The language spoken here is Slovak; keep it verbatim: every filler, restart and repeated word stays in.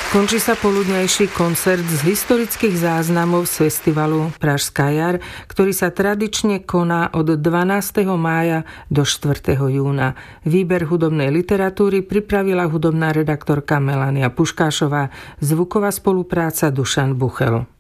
Končí sa poludňajší koncert z historických záznamov z festivalu Pražská jar, ktorý sa tradične koná od dvanásteho mája do štvrtého júna. Výber hudobnej literatúry pripravila hudobná redaktorka Melania Puškášová, zvuková spolupráca Dušan Buchel.